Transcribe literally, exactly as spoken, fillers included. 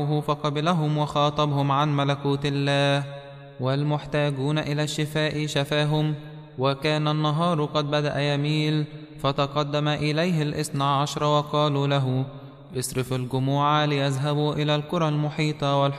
فقبلهم وخاطبهم عن ملكوت الله، والمحتاجون إلى الشفاء شفاهم. وكان النهار قد بدأ يميل، فتقدم إليه الاثنى عشر وقالوا له: اصرف الجموع ليذهبوا إلى القرى المحيطة